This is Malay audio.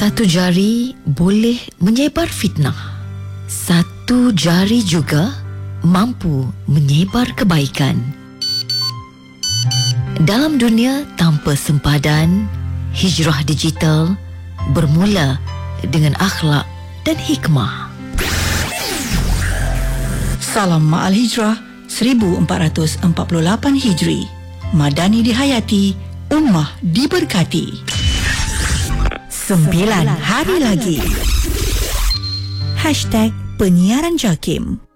Satu jari boleh menyebar fitnah. Satu jari juga mampu menyebar kebaikan. Dalam dunia tanpa sempadan, hijrah digital bermula dengan akhlak dan hikmah. Salam Ma'al Hijrah 1448 Hijri. Madani dihayati, ummah diberkati. 9 hari lagi. #penyiaran JAKIM.